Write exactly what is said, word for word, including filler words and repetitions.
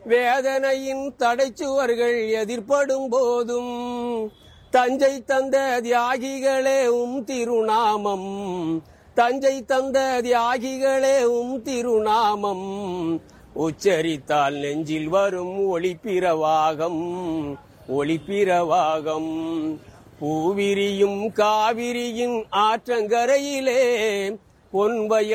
வேதனையின் தடைச்சுவர்கள் எதிர்ப்படும் போதும் தஞ்சை தந்த தியாகிகளே உம் திருநாமம், தஞ்சை தந்த தியாகிகளே உம் திருநாமம் உச்சரித்தால் நெஞ்சில் வரும் ஒளிப்பிரவாகம், ஒளிப்பிரவாகம். பூவிரியும் காவிரியின் ஆற்றங்கரையிலே பொன்வய